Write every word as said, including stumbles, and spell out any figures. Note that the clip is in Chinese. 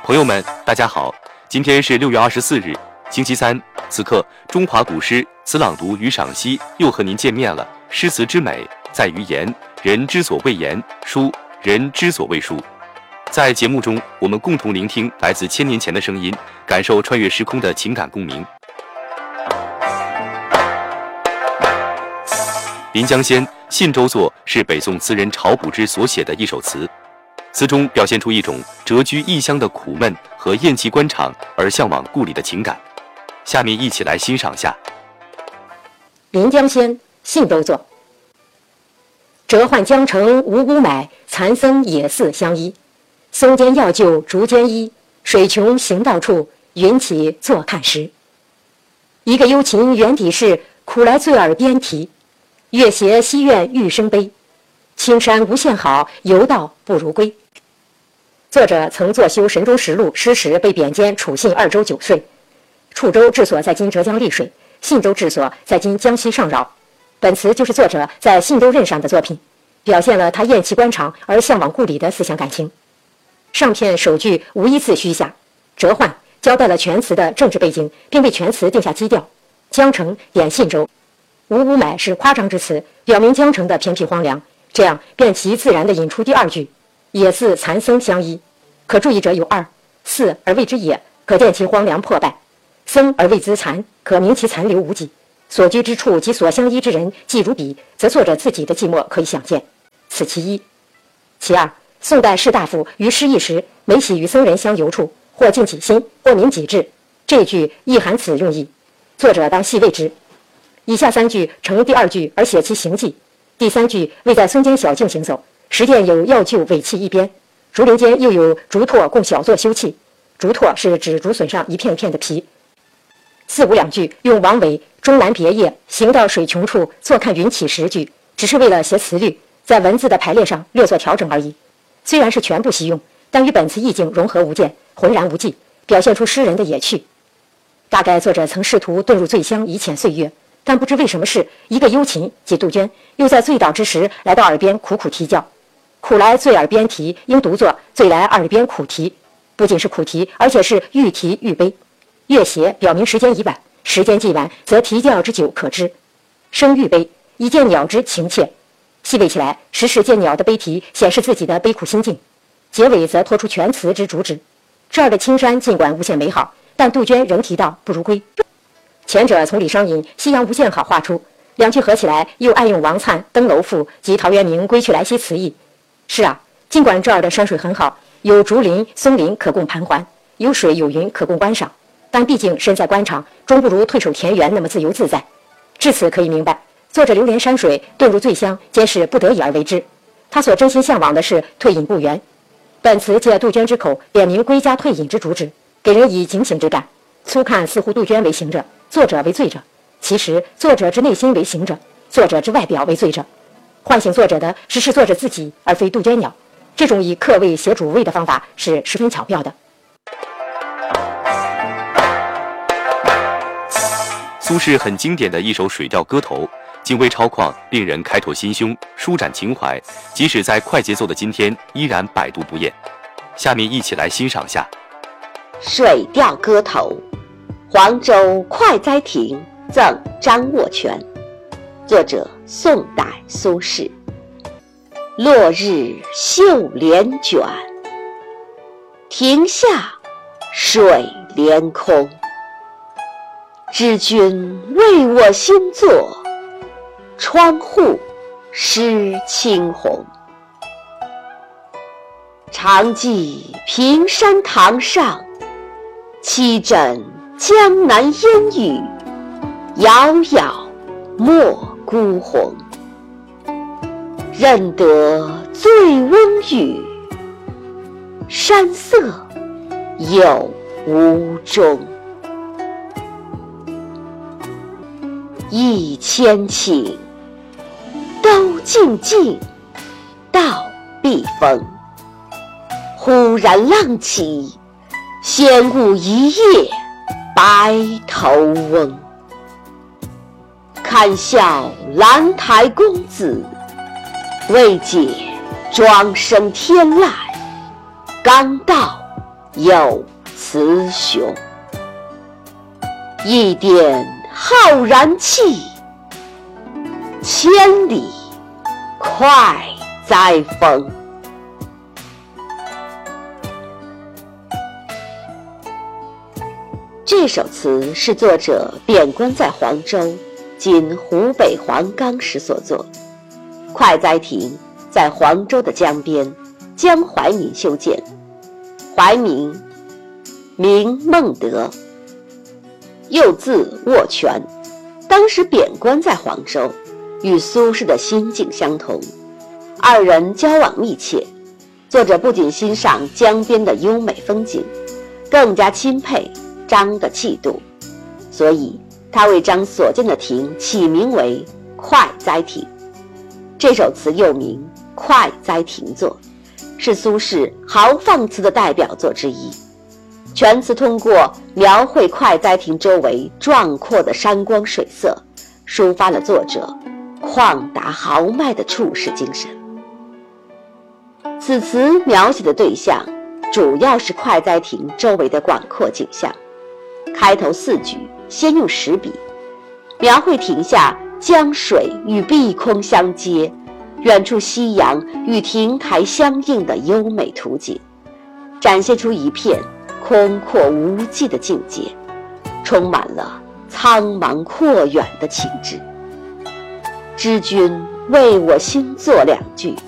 朋友们，大家好，今天是六月二十四日，星期三。此刻，中华古诗词朗读与赏析又和您见面了。诗词之美在于言，人之所谓言；书，人之所谓书。在节目中，我们共同聆听来自千年前的声音，感受穿越时空的情感共鸣。《临江仙·信州作》是北宋词人晁补之所写的一首词。词中表现出一种谪居异乡的苦闷和厌弃官场而向往故里的情感。下面一起来欣赏下《 临江仙·信州作》。折换江城无屋买，残僧也似相依。松间药就竹间衣，水穷行到处，云起坐看时。一个幽情远抵士，苦来醉耳边啼。月斜西院玉生悲，青山无限好，游道不如归。作者曾作修《神州实录》诗时被贬监处信二州九岁，处州治所在今浙江丽水，信州治所在今江西上饶。本词就是作者在信州任上的作品，表现了他厌弃官场而向往故里的思想感情。上片首句无一字虚下，折换交代了全词的政治背景，并为全词定下基调。江城点信州，无屋买是夸张之词，表明江城的偏僻荒凉，这样便其自然地引出第二句，也似残僧相依。可注意者有二，似而谓之也，可见其荒凉破败；僧而谓之残，可明其残留无几。所居之处及所相依之人既如彼，则作者自己的寂寞可以想见，此其一。其二，宋代士大夫于失意时，每喜与僧人相游处，或尽己心，或明己志，这句亦含此用意，作者当细味之。以下三句承第二句而写其行迹，第三句为在松间小径行走，石殿有药臼尾器一边，竹林间又有竹拓供小作休憩。竹拓是指竹笋上一片片的皮。四五两句用王维终南别业，行到水穷处，坐看云起时句，只是为了写词律，在文字的排列上略作调整而已。虽然是全部习用，但与本词意境融合无间，浑然无际，表现出诗人的野趣。大概作者曾试图遁入醉乡以遣岁月，但不知为什么事，一个幽琴即杜鹃又在醉倒之时来到耳边苦苦啼叫。苦来醉耳边啼应读作醉来耳边苦啼，不仅是苦啼，而且是愈啼愈悲。月斜表明时间已晚，时间既晚，则啼叫之久可知。声愈悲，一见鸟之情切，细味起来，时时见鸟的悲啼，显示自己的悲苦心境。结尾则托出全词之主旨。这儿的青山尽管无限美好，但杜鹃仍提到不如归。前者从李商隐夕阳无限好画出，两句合起来又爱用王粲《登楼赋》及陶渊明《归去来兮》词意。是啊，尽管这儿的山水很好，有竹林松林可供盘桓，有水有云可供观赏，但毕竟身在官场，终不如退守田园那么自由自在。至此可以明白，作者流连山水，遁入醉乡，皆是不得已而为之。他所真心向往的是退隐故园。本词借杜鹃之口点明归家退隐之主旨，给人以警醒之感。粗看似乎杜鹃为行者，作者为醉者，其实作者之内心为行者，作者之外表为醉者。唤醒作者的实是作者自己，而非杜鹃鸟。这种以客位写主谓的方法是十分巧妙的。 苏轼很经典的一首水调歌头，精微超旷，令人开拓心胸，舒展情怀，即使在快节奏的今天，依然百读不厌。下面一起来欣赏下 《水调歌头》，黄州快哉亭赠张沃泉，作者宋代苏轼。落日绣帘卷，亭下水连空。知君为我新作，窗户湿青红。常记平山堂上，栖枕江南烟雨，遥遥莫孤鸿。认得醉翁语，山色有无踪。一千顷，都静静，到避风。忽然浪起，仙舞一夜白头翁。看笑兰台公子，未解庄生天籁。刚到有雌雄。一点浩然气，千里快哉风。这首词是作者贬官在黄州（今湖北黄冈）时所作。快哉亭在黄州的江边，江淮民修建。怀民名孟德，又字握拳。当时贬官在黄州，与苏轼的心境相同，二人交往密切。作者不仅欣赏江边的优美风景，更加钦佩张的气度，所以他为张所建的亭起名为快哉亭。这首词又名《快哉亭作》，是苏轼豪放词的代表作之一。全词通过描绘快哉亭周围壮阔的山光水色，抒发了作者旷达豪迈的处世精神。此词描写的对象主要是快哉亭周围的广阔景象。开头四句先用实笔，描绘亭下江水与碧空相接，远处夕阳与亭台相映的优美图景，展现出一片空阔无际的境界，充满了苍茫阔远的情致。知君为我心作两句，